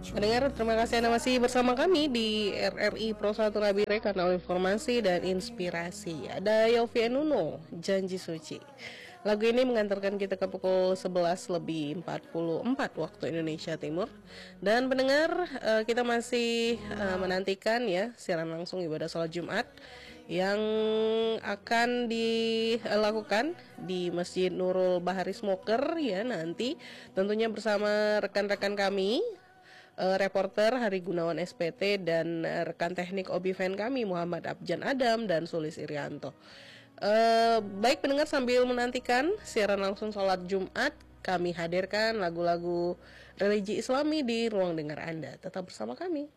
Pendengar, terima kasih Anda masih bersama kami di RRI Pro 1 Nabire, kanal informasi dan inspirasi. Ada Yofi Nuno, Janji Suci. Lagu ini mengantarkan kita ke pukul 11 lebih 44 waktu Indonesia Timur. Dan pendengar, kita masih menantikan ya siaran langsung ibadah sholat Jumat yang akan dilakukan di Masjid Nurul Bahari Smoker ya, nanti tentunya bersama rekan-rekan kami, reporter Hari Gunawan SPT dan rekan teknik Obiven kami Muhammad Abjan Adam dan Sulis Irianto. Baik pendengar, sambil menantikan siaran langsung sholat Jumat, kami hadirkan lagu-lagu religi Islami di ruang dengar Anda. Tetap bersama kami.